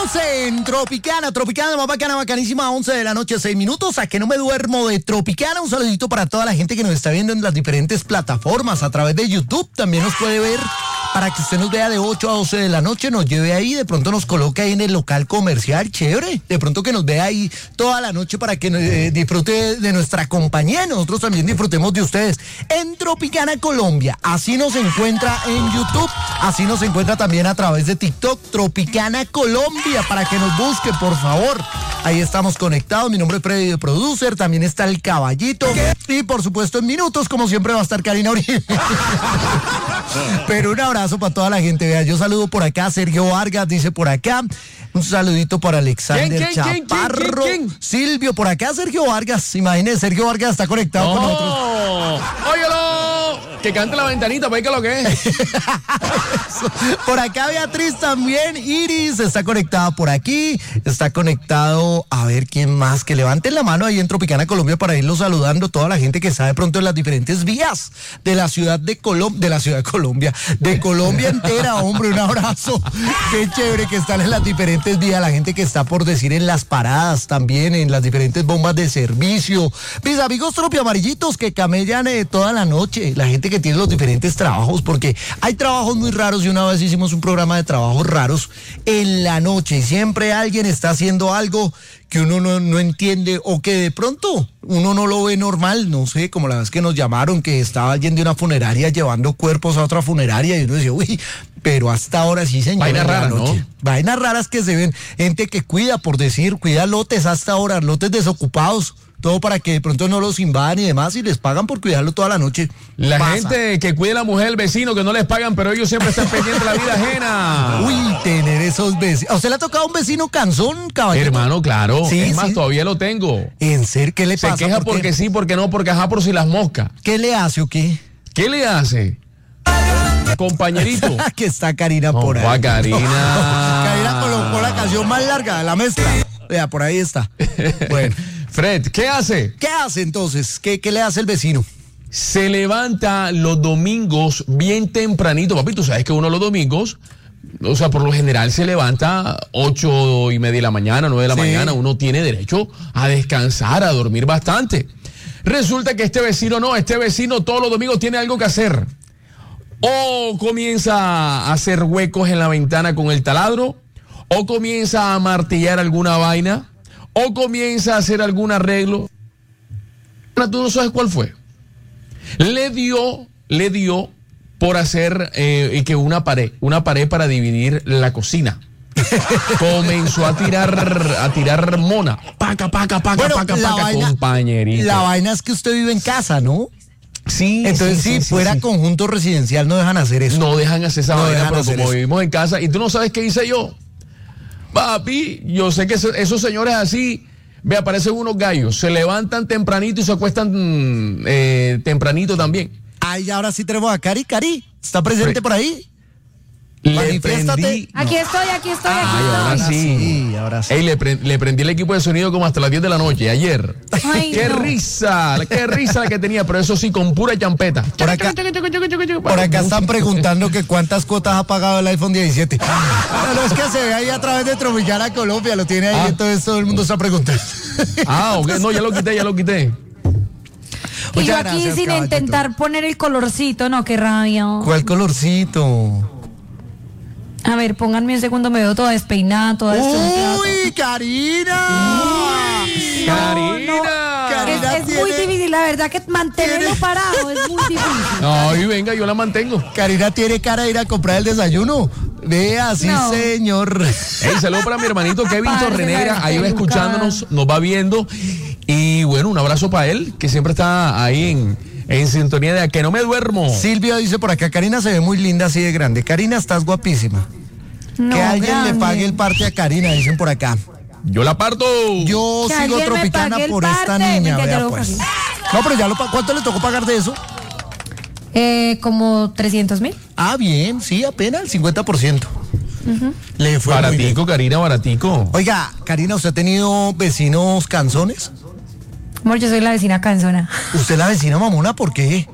Estamos en Tropicana, más bacana, bacanísima, 11 de la noche, 6 minutos, a que no me duermo de Tropicana. Un saludito para toda la gente que nos está viendo en las diferentes plataformas, a través de YouTube, también nos puede ver, para que usted nos vea de 8 a 12 de la noche, nos lleve ahí, de pronto nos coloque ahí en el local comercial, chévere, de pronto que nos vea ahí toda la noche para que disfrute de nuestra compañía y nosotros también disfrutemos de ustedes. En Tropicana Colombia, así nos encuentra en YouTube, así nos encuentra también a través de TikTok, Tropicana Colombia, para que nos busque, por favor. Ahí estamos conectados, mi nombre es Freddy, de producer, también está el Caballito, y por supuesto en minutos, como siempre, va a estar Karina Uribe. Pero un abrazo para toda la gente, vea, yo saludo por acá, Sergio Vargas dice por acá, un saludito para Alexander Chaparro, ¿Quién? Silvio, por acá Sergio Vargas, imagínese, Sergio Vargas está conectado con nosotros. ¡Óyelo! Que cante la ventanita, para que lo que es. Por acá Beatriz también, Iris está conectada por aquí, está conectado, a ver quién más, que levanten la mano ahí en Tropicana Colombia para irlo saludando, toda la gente que está de pronto en las diferentes vías de la ciudad de Colombia, de Colombia entera, hombre, un abrazo, qué chévere que están en las diferentes vías, la gente que está por decir en las paradas también, en las diferentes bombas de servicio, mis amigos tropiamarillitos que camellan toda la noche, la gente que tiene los diferentes trabajos, porque hay trabajos muy raros y una vez hicimos un programa de trabajos raros en la noche y siempre alguien está haciendo algo que uno no entiende o que de pronto uno no lo ve normal, no sé, como la vez que nos llamaron que estaba yendo a una funeraria llevando cuerpos a otra funeraria y uno decía, uy, pero hasta ahora sí, señor. Vainas raras, ¿no? Vainas raras que se ven, gente que cuida, por decir, cuida lotes hasta ahora, lotes desocupados. Todo para que de pronto no los invadan y demás y les pagan por cuidarlo toda la noche. La gente que cuida a la mujer, el vecino, que no les pagan, pero ellos siempre están pendientes de la vida ajena. Uy, tener esos vecinos. ¿A usted le ha tocado un vecino cansón, caballero? Hermano, claro. Sí, es más, sí. Todavía lo tengo. ¿En serio? ¿Qué le pasa? Se queja porque sí, porque no, porque ajá, por si las moscas. ¿Qué le hace o qué? ¿Qué le hace? Compañerito. Que está Karina por ahí. Va, Karina. Karina colocó la canción más larga de la mezcla. Vea, por ahí está. Bueno. Fred, ¿qué hace? ¿Qué hace entonces? ¿Qué le hace el vecino? Se levanta los domingos bien tempranito, papi. Tú sabes que uno los domingos, o sea, por lo general se levanta 8:30 de la mañana, 9 de la mañana. Uno tiene derecho a descansar, a dormir bastante. Resulta que este vecino todos los domingos tiene algo que hacer. O comienza a hacer huecos en la ventana con el taladro, o comienza a martillar alguna vaina, o comienza a hacer algún arreglo. Tú no sabes cuál fue. Le dio por hacer que una pared para dividir la cocina. Comenzó a tirar mona. Paca, compañerito. La vaina es que usted vive en casa, ¿no? Sí. Entonces, si fuera conjunto residencial, no dejan hacer eso. No dejan hacer esa vaina, pero como vivimos en casa, y tú no sabes qué hice yo. Papi, yo sé que esos señores así, ve, aparecen unos gallos, se levantan tempranito y se acuestan tempranito también. Ay, ahora sí tenemos a Cari. ¿Está presente por ahí? Manifiéstate. Aquí estoy. Ahora sí. Ey, le prendí el equipo de sonido como hasta las 10 de la noche, ayer. Ay, qué risa la que tenía, pero eso sí, con pura champeta. Por acá están preguntando que cuántas cuotas ha pagado el iPhone 17. No, es que se ve ahí a través de Tropicana Colombia, lo tiene ahí, entonces todo el mundo está preguntando. Ok, no, ya lo quité. Y yo aquí sin caballito. Intentar poner el colorcito, no, qué rabia. ¿Cuál colorcito? A ver, pónganme un segundo, me veo toda despeinada, toda ¡Uy, Karina! ¡Uy! Karina. Es muy difícil, la verdad que mantenerlo parado es muy difícil. Ay, venga, yo la mantengo. Karina tiene cara de ir a comprar el desayuno. Vea, sí, no. Señor. Hey, saludo para mi hermanito Kevin Torrenegra, ahí va escuchándonos, nos va viendo. Y bueno, un abrazo para él, que siempre está ahí en sintonía de A Que No Me Duermo. Silvia dice por acá, Karina se ve muy linda así de grande. Karina, estás guapísima. No, que alguien grande. Le pague el parte a Karina, dicen por acá. Yo la parto. Yo sigo Tropicana por esta niña. Vea, pues. No, pero ya ¿cuánto le tocó pagar de eso? Como 300,000. Ah, bien, sí, apenas el 50%. Le fue baratico, Karina, baratico. Oiga, Karina, ¿usted ha tenido vecinos canzones? Amor, yo soy la vecina cansona. ¿Usted es la vecina mamona? ¿Por qué?